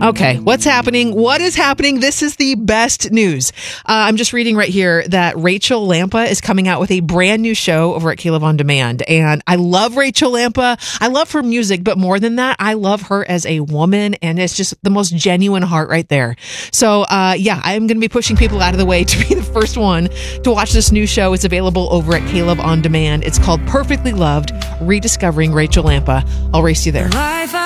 Okay, what's happening? What is happening? This is the best news. I'm just reading right here that Rachel Lampa is coming out with a brand new show over at Caleb On Demand. And I love Rachel Lampa. I love her music, but more than that, I love her as a woman. And it's just the most genuine heart right there. So, yeah, I'm going to be pushing people out of the way to be the first one to watch this new show. It's available over at Caleb On Demand. It's called Perfectly Loved, Rediscovering Rachel Lampa. I'll race you there.